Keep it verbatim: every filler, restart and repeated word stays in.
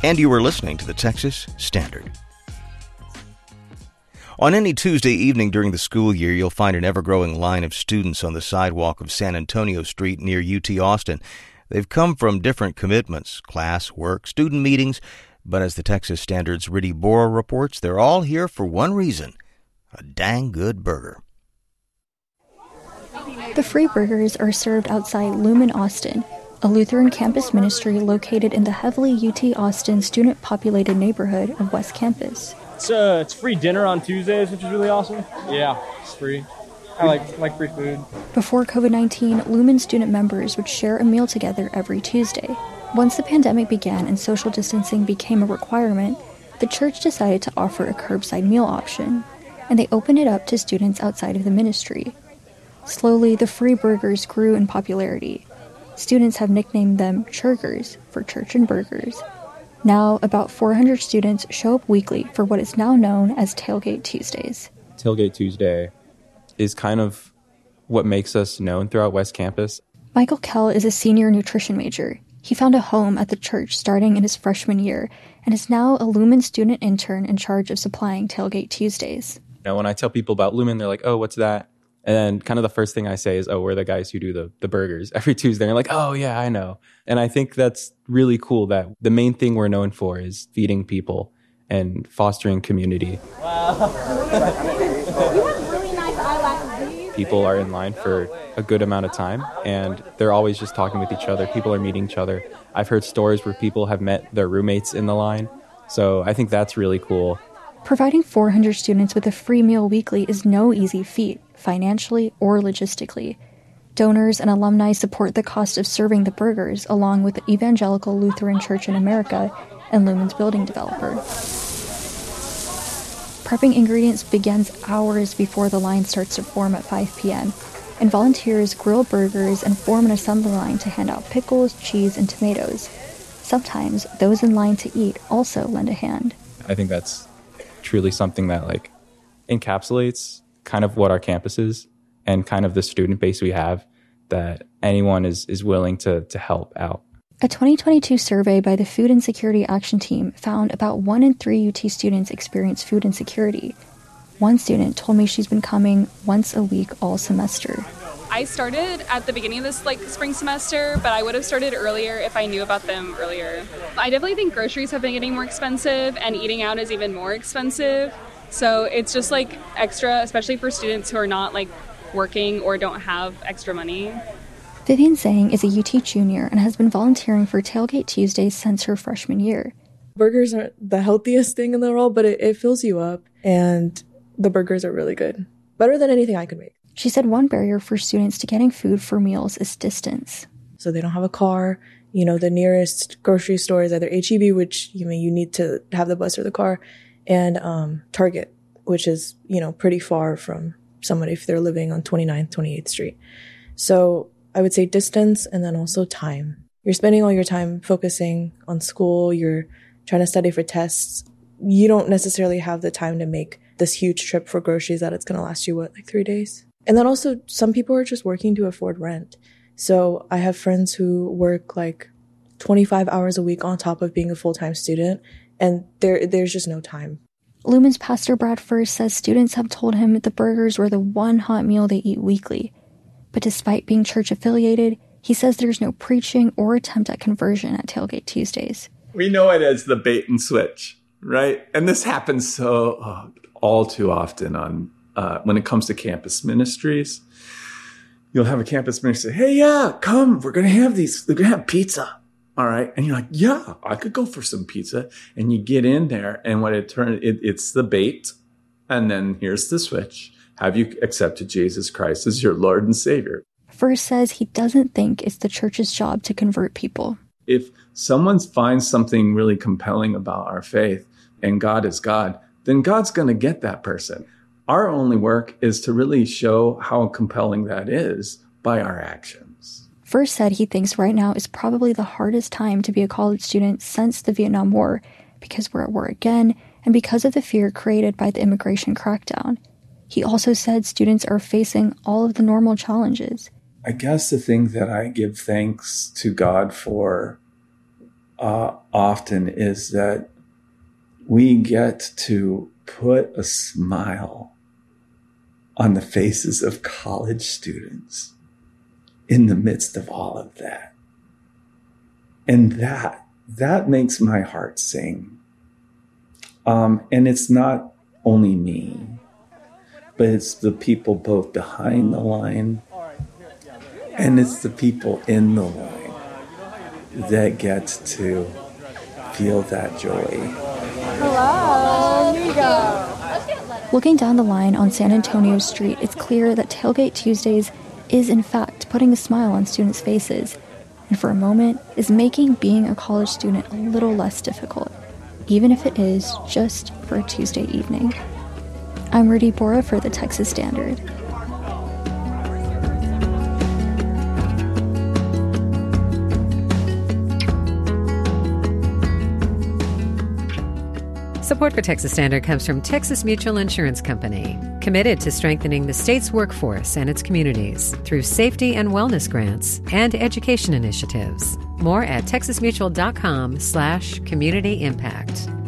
And you are listening to the Texas Standard. On any Tuesday evening during the school year, you'll find an ever-growing line of students on the sidewalk of San Antonio Street near U T Austin. They've come from different commitments, class, work, student meetings, but as the Texas Standard's Riddy Bora reports, they're all here for one reason: a dang good burger. The free burgers are served outside Lumen Austin, a Lutheran campus ministry located in the heavily U T Austin student-populated neighborhood of West Campus. It's, uh, it's free dinner on Tuesdays, which is really awesome. Yeah, it's free. I like like free food. Before covid nineteen, Lumen student members would share a meal together every Tuesday. Once the pandemic began and social distancing became a requirement, the church decided to offer a curbside meal option, and they opened it up to students outside of the ministry. Slowly, the free burgers grew in popularity. Students have nicknamed them Churgers for church and burgers. Now, about four hundred students show up weekly for what is now known as Tailgate Tuesdays. Tailgate Tuesday is kind of what makes us known throughout West Campus. Michael Kell is a senior nutrition major. He found a home at the church starting in his freshman year and is now a Lumen student intern in charge of supplying Tailgate Tuesdays. You know, when I tell people about Lumen, they're like, oh, what's that? And then kind of the first thing I say is, oh, we're the guys who do the, the burgers every Tuesday. And they're like, oh, yeah, I know. And I think that's really cool that the main thing we're known for is feeding people and fostering community. Wow. People are in line for a good amount of time, and they're always just talking with each other. People are meeting each other. I've heard stories where people have met their roommates in the line. So I think that's really cool. Providing four hundred students with a free meal weekly is no easy feat, financially or logistically. Donors and alumni support the cost of serving the burgers, along with the Evangelical Lutheran Church in America and Lumen's building developer. Prepping ingredients begins hours before the line starts to form at five p.m., and volunteers grill burgers and form an assembly line to hand out pickles, cheese, and tomatoes. Sometimes those in line to eat also lend a hand. I think that's truly something that like encapsulates kind of what our campus is and kind of the student base we have, that anyone is is willing to to help out. A twenty twenty-two survey by the Food Insecurity Action Team found about one in three U T students experience food insecurity. One student told me she's been coming once a week all semester. I started at the beginning of this like spring semester, but I would have started earlier if I knew about them earlier. I definitely think groceries have been getting more expensive, and eating out is even more expensive. So it's just like extra, especially for students who are not like working or don't have extra money. Vivian Zhang is a U T junior and has been volunteering for Tailgate Tuesdays since her freshman year. Burgers aren't the healthiest thing in the world, but it, it fills you up, and the burgers are really good. Better than anything I could make. She said one barrier for students to getting food for meals is distance. So they don't have a car. You know, the nearest grocery store is either H E B, which, you mean, you need to have the bus or the car, and um, Target, which is, you know, pretty far from somebody if they're living on twenty-ninth, twenty-eighth Street. So I would say distance, and then also time. You're spending all your time focusing on school. You're trying to study for tests. You don't necessarily have the time to make this huge trip for groceries that it's going to last you, what, like three days? And then also some people are just working to afford rent. So I have friends who work like twenty-five hours a week on top of being a full-time student, and there there's just no time. Lumen's Pastor Brad First says students have told him the burgers were the one hot meal they eat weekly. But despite being church-affiliated, he says there's no preaching or attempt at conversion at Tailgate Tuesdays. We know it as the bait and switch, right? And this happens so oh, all too often on uh, when it comes to campus ministries. You'll have a campus ministry say, hey, yeah, come, we're going to have these, we're going to have pizza. All right. And you're like, yeah, I could go for some pizza. And you get in there, and when it turns, it, it's the bait. And then here's the switch. Have you accepted Jesus Christ as your Lord and Savior? First says he doesn't think it's the church's job to convert people. If someone finds something really compelling about our faith and God is God, then God's going to get that person. Our only work is to really show how compelling that is by our actions. First said he thinks right now is probably the hardest time to be a college student since the Vietnam War, because we're at war again and because of the fear created by the immigration crackdown. He also said students are facing all of the normal challenges. I guess the thing that I give thanks to God for uh, often is that we get to put a smile on the faces of college students in the midst of all of that. And that, that makes my heart sing. Um, and it's not only me, but it's the people both behind the line and it's the people in the line that get to feel that joy. Hello, here you go. Looking down the line on San Antonio Street, it's clear that Tailgate Tuesdays is in fact putting a smile on students' faces, and for a moment is making being a college student a little less difficult, even if it is just for a Tuesday evening. I'm Rudy Bora for the Texas Standard. Support for Texas Standard comes from Texas Mutual Insurance Company, committed to strengthening the state's workforce and its communities through safety and wellness grants and education initiatives. More at texasmutual.com slash community impact.